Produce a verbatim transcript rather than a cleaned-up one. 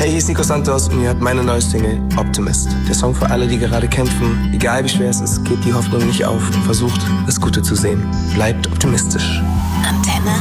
Hey, hier ist Nico Santos und ihr hört meine neue Single Optimist. Der Song für alle, die gerade kämpfen. Egal wie schwer es ist, gebt die Hoffnung nicht auf. Versucht, das Gute zu sehen. Bleibt optimistisch. Antenne